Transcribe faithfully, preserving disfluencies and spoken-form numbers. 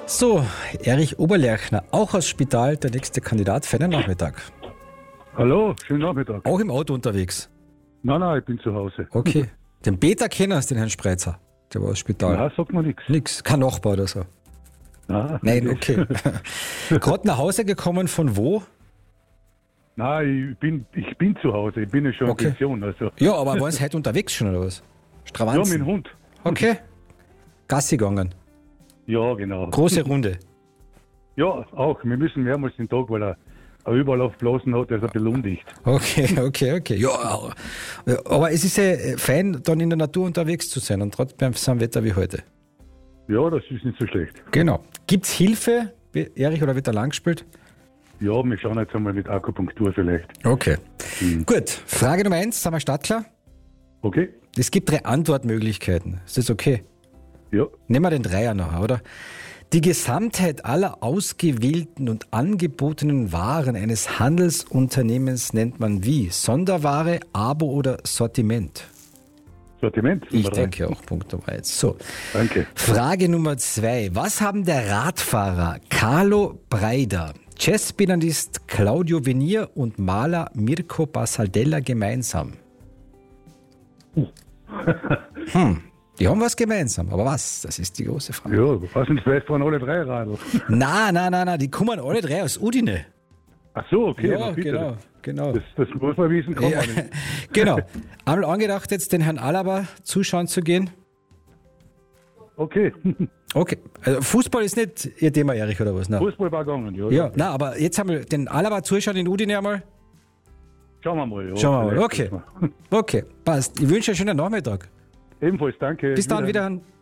So, Erich Oberlerchner, auch aus Spital, der nächste Kandidat für den Nachmittag. Hallo, schönen Nachmittag. Auch im Auto unterwegs? Nein, nein, ich bin zu Hause. Okay. Den Peter kennst, den Herrn Spreitzer, der war aus Spital. Nein, sagt mir nichts. Nix, kein Nachbar oder so. Nein, Nein, okay. Gerade nach Hause gekommen von wo? Nein, ich bin, ich bin zu Hause, ich bin ja schon Okay. in Pension. Also. Ja, aber waren Sie heute unterwegs schon oder was? Ja, Stravanzen? mit dem Hund. Okay. Gassi gegangen. Ja, genau. Große Runde. Ja, auch. Wir müssen mehrmals den Tag, weil er er überall aufblasen hat, der ist ein bisschen undicht. Okay, okay, okay. Ja, aber es ist ja fein, dann in der Natur unterwegs zu sein und trotzdem beim so einem Wetter wie heute. Ja, das ist nicht so schlecht. Genau. Gibt es Hilfe, Erich, oder wird da lang gespielt? Ja, wir schauen jetzt einmal mit Akupunktur vielleicht. Okay. Hm. Gut, Frage Nummer eins, sind wir startklar? Okay? Es gibt drei Antwortmöglichkeiten. Ist das okay? Ja. Nehmen wir den Dreier noch, oder? Die Gesamtheit aller ausgewählten und angebotenen Waren eines Handelsunternehmens nennt man wie? Sonderware, Abo oder Sortiment? Sortiment? Ich Nummer drei. denke auch, Punkt Nummer eins. So, Danke. Frage Nummer zwei. Was haben der Radfahrer Carlo Breida, Jazzpianist Claudio Venier und Maler Mirko Basaldella gemeinsam? Hm, die haben was gemeinsam, aber was? Das ist die große Frage. Ja, was nicht vielleicht fahren alle drei Radl. Na, na, na, na, die kommen alle drei aus Udine. Ach so, okay. Ja, na bitte. genau, genau. Das, das muss man wissen, kann Ja, man nicht. genau. Einmal angedacht, jetzt den Herrn Alaba zuschauen zu gehen. Okay. Okay, also Fußball ist nicht Ihr Thema, Erich, oder was? Na. Fußball war gegangen, ja. Ja, na, aber jetzt haben wir den Alaba zuschauen in Udine einmal. Schauen wir mal. Ja, Schauen wir mal, vielleicht okay. wissen wir. Okay, passt. Ich wünsche einen schönen Nachmittag. Ebenfalls, danke. Bis dann, Wiederhören. wiederhören.